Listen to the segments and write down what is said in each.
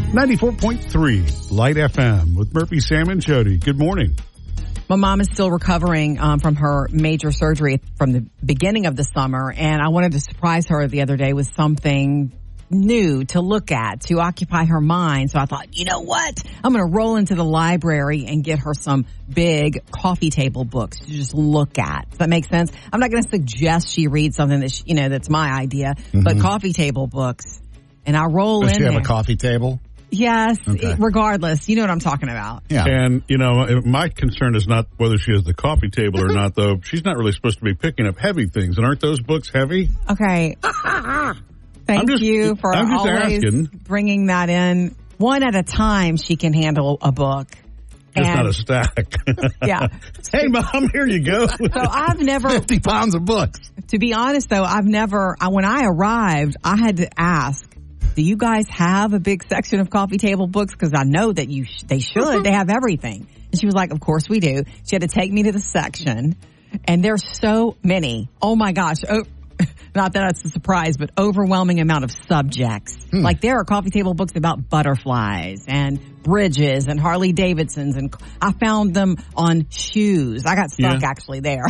94.3 Light FM with Murphy, Sam, and Jody. Good morning. My mom is still recovering from her major surgery from the beginning of the summer, and I wanted to surprise her the other day with something new to look at, to occupy her mind. So I thought, you know what? I'm going to roll into the library and get her some big coffee table books to just look at. Does that make sense? I'm not going to suggest she read something that that's my idea, but coffee table books. And I roll in Does she have there. a coffee table? Yes, Okay. Regardless. You know what I'm talking about. Yeah. And, my concern is not whether she has the coffee table or not, though. She's not really supposed to be picking up heavy things. And aren't those books heavy? Okay. Thank you for always bringing that in. One at a time, she can handle a book. Just not a stack. Yeah. Hey, Mom, here you go. So I've never... 50 pounds of books. To be honest, though, when I arrived, I had to ask, do you guys have a big section of coffee table books? Because I know that they should. They have everything. And she was like, of course we do. She had to take me to the section. And there's so many. Oh, my gosh. Oh, not that it's a surprise, but overwhelming amount of subjects. Like there are coffee table books about butterflies and bridges and Harley Davidsons. And I found them on shoes. I got stuck actually there.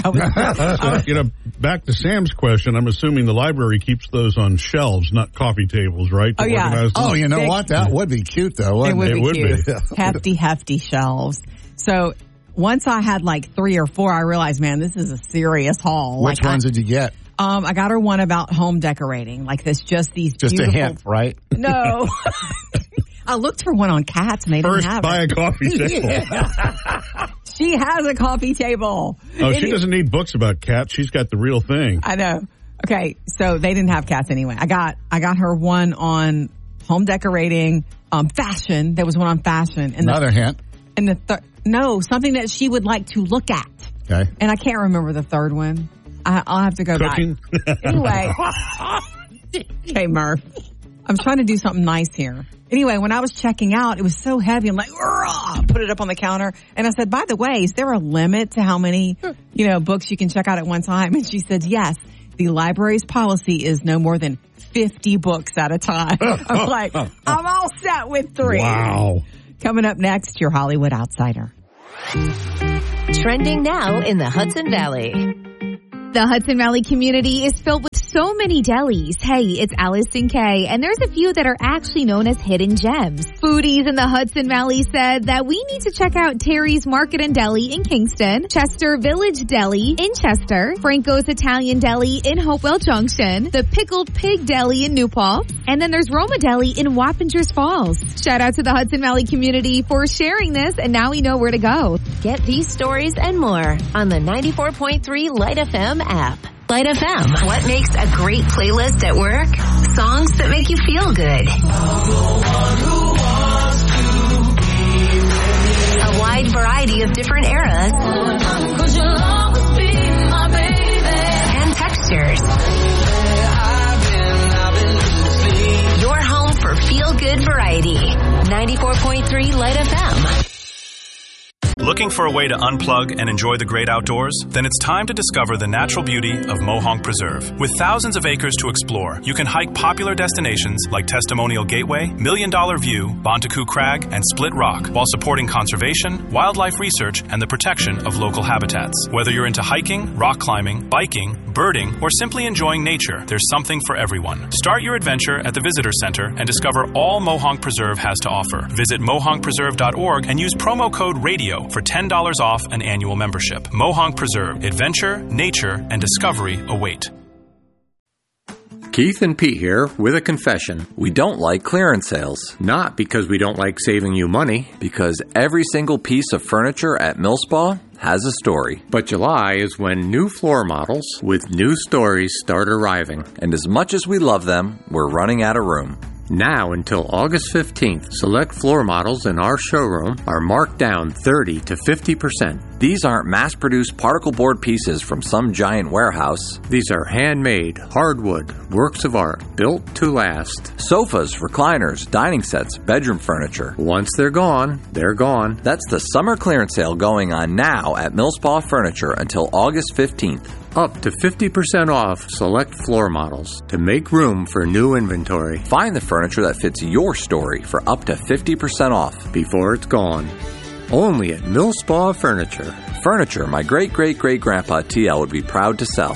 Back to Sam's question, I'm assuming the library keeps those on shelves, not coffee tables, right? Oh, yeah. Oh, you know what? That would be cute, though, wouldn't it? It would be. Hefty shelves. So once I had like 3 or 4, I realized, man, this is a serious haul. Which ones did you get? I got her one about home decorating, like these Just beautiful... a hint, right? No. I looked for one on cats and they didn't have buy it. a coffee table. She has a coffee table. Oh, she doesn't need books about cats. She's got the real thing. I know. Okay, so they didn't have cats anyway. I got her one on home decorating, fashion. There was one on fashion. And Another hint. And something that she would like to look at. Okay. And I can't remember the third one. I'll have to go Cooking? back. Anyway. Okay, Murph. I'm trying to do something nice here. Anyway, when I was checking out, it was so heavy. I'm like, put it up on the counter. And I said, by the way, is there a limit to how many, books you can check out at one time? And she said, yes. The library's policy is no more than 50 books at a time. I'm like, I'm all set with 3. Wow. Coming up next, your Hollywood Outsider. Trending now in the Hudson Valley. The Hudson Valley community is filled with so many delis. Hey, it's Allison Kay, and there's a few that are actually known as hidden gems. Foodies in the Hudson Valley said that we need to check out Terry's Market and Deli in Kingston, Chester Village Deli in Chester, Franco's Italian Deli in Hopewell Junction, the Pickled Pig Deli in New Paltz, and then there's Roma Deli in Wappingers Falls. Shout out to the Hudson Valley community for sharing this, and now we know where to go. Get these stories and more on the 94.3 Light FM app. Light FM. What makes a great playlist at work? Songs that make you feel good. A wide variety of different eras. And textures. Your home for feel-good variety. 94.3 Light FM. Looking for a way to unplug and enjoy the great outdoors? Then it's time to discover the natural beauty of Mohonk Preserve. With thousands of acres to explore, you can hike popular destinations like Testimonial Gateway, Million Dollar View, Bontecu Crag, and Split Rock, while supporting conservation, wildlife research, and the protection of local habitats. Whether you're into hiking, rock climbing, biking, birding, or simply enjoying nature, there's something for everyone. Start your adventure at the Visitor Center and discover all Mohonk Preserve has to offer. Visit mohonkpreserve.org and use promo code RADIO for $10 off an annual membership. Mohonk Preserve. Adventure, nature, and discovery await. Keith and Pete here with a confession. We don't like clearance sales. Not because we don't like saving you money, because every single piece of furniture at Millspa has a story. But July is when new floor models with new stories start arriving. And as much as we love them, we're running out of room. Now until August 15th, select floor models in our showroom are marked down 30 to 50%. These aren't mass-produced particle board pieces from some giant warehouse. These are handmade, hardwood, works of art, built to last. Sofas, recliners, dining sets, bedroom furniture. Once they're gone, they're gone. That's the summer clearance sale going on now at Millspa Furniture until August 15th. Up to 50% off select floor models to make room for new inventory. Find the furniture that fits your story for up to 50% off before it's gone. Only at Millspaw Furniture. Furniture my great-great-great-grandpa TL would be proud to sell.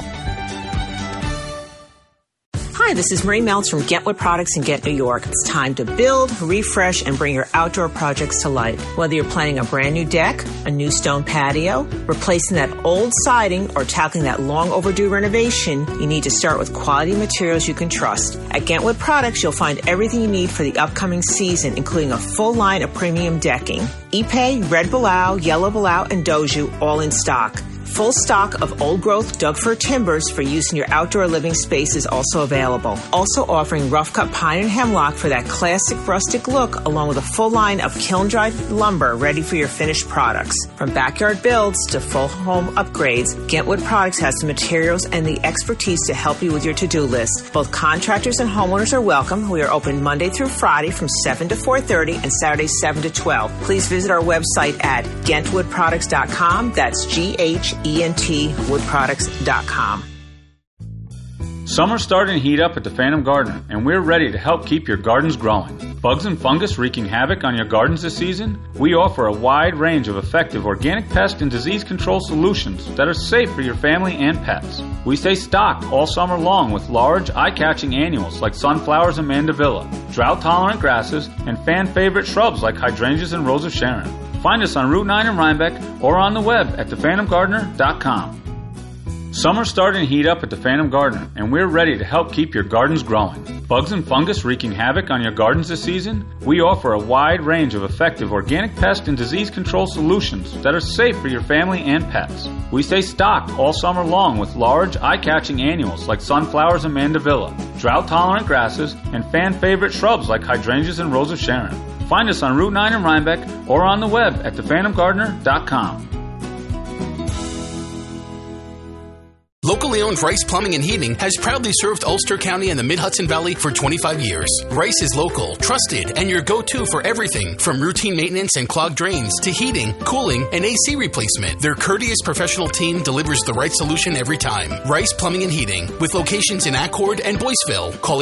Hi, this is Marie Meltz from Get Wood Products in Get New York. It's time to build, refresh, and bring your outdoor projects to life. Whether you're planning a brand new deck, a new stone patio, replacing that old siding, or tackling that long overdue renovation, you need to start with quality materials you can trust. At Get Wood Products, you'll find everything you need for the upcoming season, including a full line of premium decking. Ipe, Red Balau, Yellow Balau, and Doju, all in stock. Full stock of old-growth Doug-fir timbers for use in your outdoor living space is also available. Also offering rough-cut pine and hemlock for that classic rustic look, along with a full line of kiln-dried lumber ready for your finished products. From backyard builds to full home upgrades, Get Wood Products has the materials and the expertise to help you with your to-do list. Both contractors and homeowners are welcome. We are open Monday through Friday from 7 to 4:30 and Saturday 7 to 12. Please visit our website at GentWoodProducts.com. That's GHENTwoodproducts.com. Summer's starting to heat up at the Phantom Gardener, and we're ready to help keep your gardens growing. Bugs and fungus wreaking havoc on your gardens this season? We offer a wide range of effective organic pest and disease control solutions that are safe for your family and pets. We stay stocked all summer long with large, eye-catching annuals like sunflowers and mandevilla, drought-tolerant grasses, and fan-favorite shrubs like hydrangeas and rose of Sharon. Find us on Route 9 in Rhinebeck or on the web at thephantomgardener.com. Summer's starting to heat up at the Phantom Gardener, and we're ready to help keep your gardens growing. Bugs and fungus wreaking havoc on your gardens this season? We offer a wide range of effective organic pest and disease control solutions that are safe for your family and pets. We stay stocked all summer long with large, eye-catching annuals like sunflowers and mandevilla, drought-tolerant grasses, and fan-favorite shrubs like hydrangeas and rose of Sharon. Find us on Route 9 in Rhinebeck or on the web at thephantomgardener.com. Locally owned Rice Plumbing and Heating has proudly served Ulster County and the Mid-Hudson Valley for 25 years. Rice is local, trusted, and your go-to for everything from routine maintenance and clogged drains to heating, cooling, and AC replacement. Their courteous professional team delivers the right solution every time. Rice Plumbing and Heating, with locations in Accord and Boyceville. Call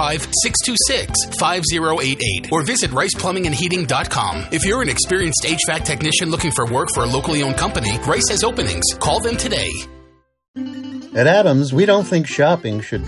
845-626-5088 or visit riceplumbingandheating.com. If you're an experienced HVAC technician looking for work for a locally owned company, Rice has openings. Call them today. At Adams, we don't think shopping should be